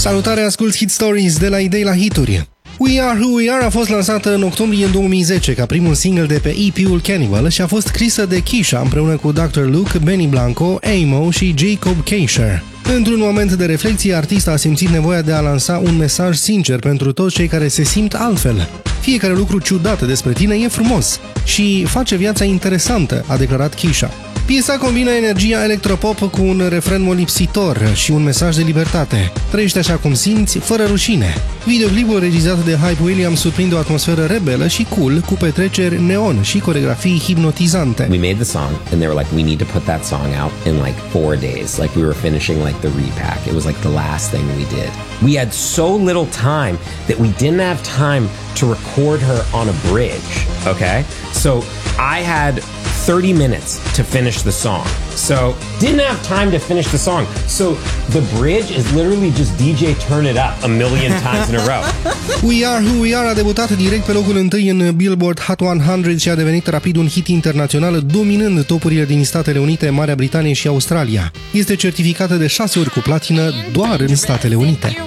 Salutare, ascult Hit Stories de la Idei la Hituri. We Are Who We Are a fost lansată în octombrie 2010 ca primul single de pe EP-ul Cannibal și a fost scrisă de Kesha împreună cu Dr. Luke, Benny Blanco, Amo și Jacob Kasher. Într-un moment de reflexie, artista a simțit nevoia de a lansa un mesaj sincer pentru toți cei care se simt altfel. Fiecare lucru ciudat despre tine e frumos și face viața interesantă, a declarat Kesha. Piesa combină energia electropop cu un refren molipsitor și un mesaj de libertate. Trăiește așa cum simți, fără rușine. Videoclipul regizat de Hype Williams surprinde o atmosferă rebelă și cool, cu petreceri neon și coregrafii hipnotizante. We made the song and they were like, we need to put that song out in like 4 days. Like we were finishing like the repack. It was like the last thing we did. We had so little time that we didn't have time to record her on a bridge, okay? So I had 30 minutes to finish the song. So didn't have time to finish the song. So the bridge is literally just DJ turn it up a million times in a row. We Are Who We Are a debutat direct pe locul 1 în Billboard Hot 100 și a devenit rapid un hit internațional, dominând topurile din Statele Unite, Marea Britanie și Australia. Este certificată de 6 ori cu platină doar în Statele Unite.